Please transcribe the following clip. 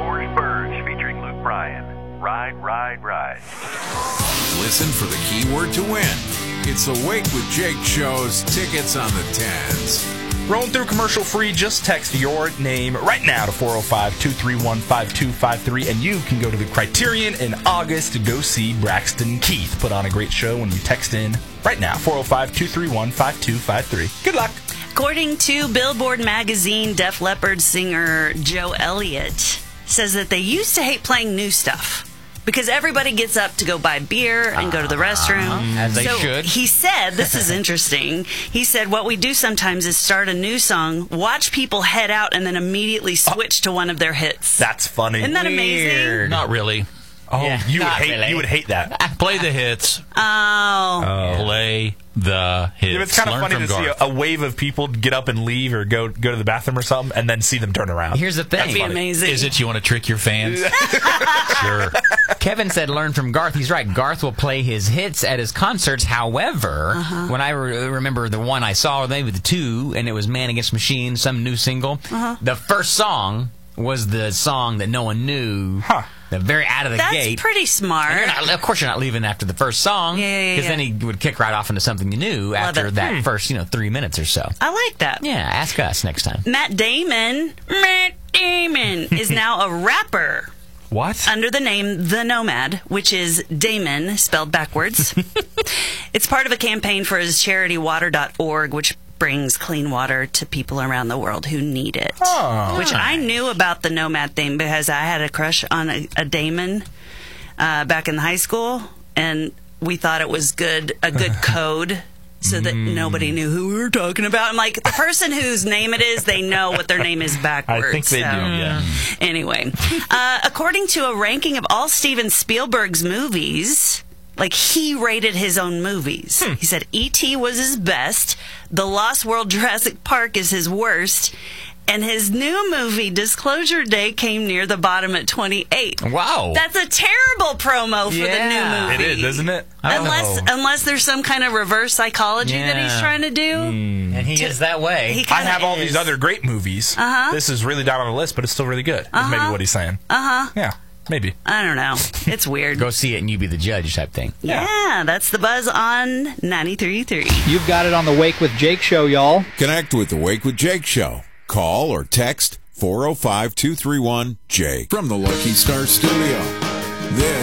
George Burge featuring Luke Bryan. Ride, ride, ride. Listen for the keyword to win. It's the Wake with Jake show's tickets on the 10s. Rolling through commercial-free, just text your name right now to 405-231-5253, and you can go to the Criterion in August to go see Braxton Keith put on a great show when you text in right now, 405-231-5253. Good luck. According to Billboard magazine, Def Leppard singer Joe Elliott says that they used to hate playing new stuff because everybody gets up to go buy beer and go to the restroom. As they should. He said, this is interesting, he said, what we do sometimes is start a new song, watch people head out, and then immediately switch to one of their hits. That's funny. Isn't that amazing? Not really. Oh, Yeah, you really. would hate that. Play the hits. Oh. Play the hits. Yeah, it's kind of Learn funny from to see Garth. a wave of people get up and leave or go to the bathroom or something, and then see them turn around. Here's the thing. That'd be amazing. Is it you want to trick your fans? Sure. Kevin said learn from Garth. He's right. Garth will play his hits at his concerts. However, when I remember the one I saw, maybe the two, and it was Man Against Machine, some new single, the first song was the song that no one knew. The very out of the That's gate. pretty smart. And of course, you're not leaving after the first song. Yeah. Because then he would kick right off into something new after it. that first, 3 minutes or so. I like that. Yeah, ask us next time. Matt Damon is now a rapper What? under the name The Nomad, which is Damon spelled backwards. It's part of a campaign for his charity Water.org, which brings clean water to people around the world who need it. Which I knew about the Nomad thing because I had a crush on a Damon back in high school, and we thought it was a good code so that nobody knew who we were talking about. I'm like, the person whose name it is, they know what their name is backwards. I think they do, yeah. Anyway, according to a ranking of all Steven Spielberg's movies, he rated his own movies. He said E.T. was his best, The Lost World Jurassic Park is his worst, and his new movie, Disclosure Day, came near the bottom at 28. Wow. That's a terrible promo for the new movie. It is, isn't it? Unless there's some kind of reverse psychology that he's trying to do. And he is that way. He I kinda have all is. these other great movies. This is really down on the list, but it's still really good. Is maybe what he's saying. Yeah, maybe. I don't know. It's weird. Go see it and you be the judge type thing. Yeah, that's the buzz on 93.3. You've got it on the Wake with Jake show, y'all. Connect with the Wake with Jake show. Call or text 405-231-JAKE from the Lucky Star Studio. This